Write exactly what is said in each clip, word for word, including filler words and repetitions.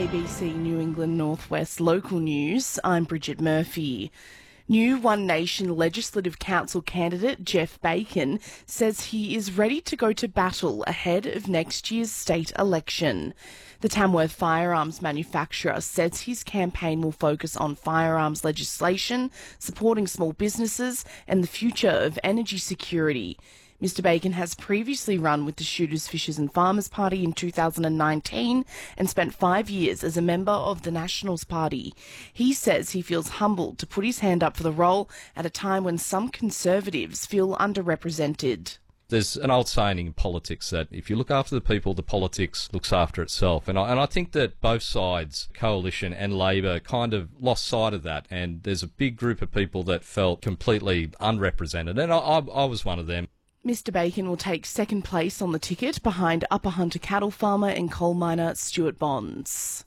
A B C New England Northwest local news. I'm Bridget Murphy. New One Nation Legislative Council candidate Jeff Bacon says he is ready to go to battle ahead of next year's state election. The Tamworth firearms manufacturer says his campaign will focus on firearms legislation, supporting small businesses and the future of energy security. Mister Bacon has previously run with the Shooters, Fishers and Farmers Party in two thousand nineteen and spent five years as a member of the Nationals Party. He says he feels humbled to put his hand up for the role at a time when some Conservatives feel underrepresented. There's an old saying in politics that if you look after the people, the politics looks after itself. And I, and I think that both sides, Coalition and Labor, kind of lost sight of that. And there's a big group of people that felt completely unrepresented. And I, I, I was one of them. Mister Bacon will take second place on the ticket behind Upper Hunter cattle farmer and coal miner Stuart Bonds.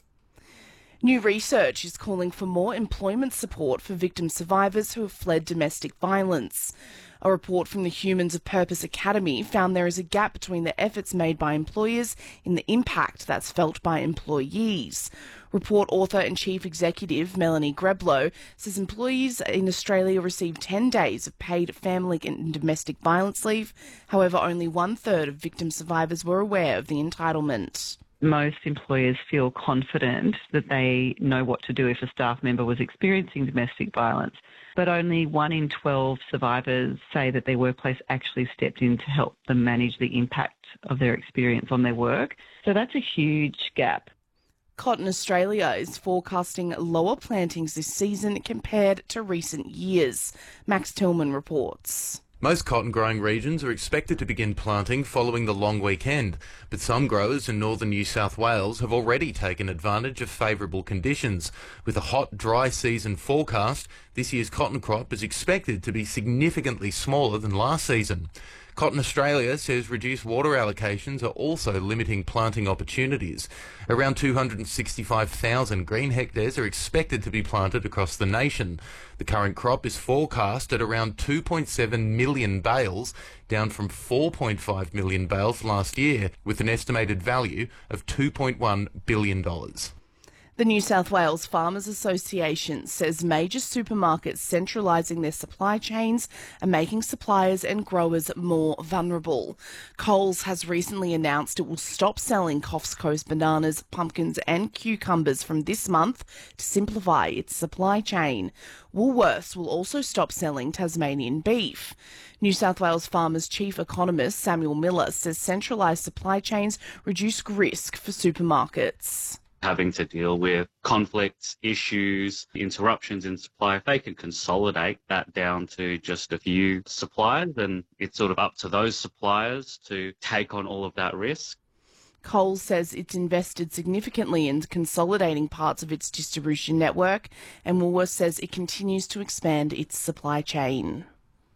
New research is calling for more employment support for victim survivors who have fled domestic violence. A report from the Humans of Purpose Academy found there is a gap between the efforts made by employers and the impact that's felt by employees. Report author and chief executive Melanie Greblow says employees in Australia receive ten days of paid family and domestic violence leave. However, only one third of victim survivors were aware of the entitlement. Most employers feel confident that they know what to do if a staff member was experiencing domestic violence, but only one in twelve survivors say that their workplace actually stepped in to help them manage the impact of their experience on their work. So that's a huge gap. Cotton Australia is forecasting lower plantings this season compared to recent years. Max Tillman reports. Most cotton-growing regions are expected to begin planting following the long weekend, but some growers in northern New South Wales have already taken advantage of favourable conditions. With a hot, dry season forecast, this year's cotton crop is expected to be significantly smaller than last season. Cotton Australia says reduced water allocations are also limiting planting opportunities. Around two hundred sixty-five thousand green hectares are expected to be planted across the nation. The current crop is forecast at around two point seven million bales, down from four point five million bales last year, with an estimated value of two point one billion dollars. The New South Wales Farmers Association says major supermarkets centralising their supply chains are making suppliers and growers more vulnerable. Coles has recently announced it will stop selling Coffs Coast bananas, pumpkins and cucumbers from this month to simplify its supply chain. Woolworths will also stop selling Tasmanian beef. New South Wales Farmers Chief Economist Samuel Miller says centralised supply chains reduce risk for supermarkets. Having to deal with conflicts, issues, interruptions in supply, if they can consolidate that down to just a few suppliers, then it's sort of up to those suppliers to take on all of that risk. Coles says it's invested significantly in consolidating parts of its distribution network, and Woolworths says it continues to expand its supply chain.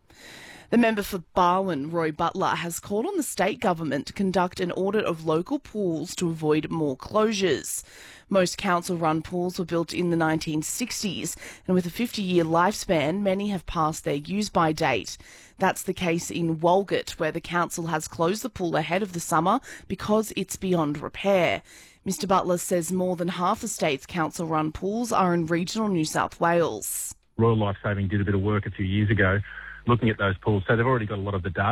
The member for Barwon, Roy Butler, has called on the state government to conduct an audit of local pools to avoid more closures. Most council-run pools were built in the nineteen sixties, and with a fifty-year lifespan, many have passed their use-by date. That's the case in Walgett, where the council has closed the pool ahead of the summer because it's beyond repair. Mister Butler says more than half the state's council-run pools are in regional New South Wales. Royal Lifesaving did a bit of work a few years ago looking at those pools, so they've already got a lot of the data.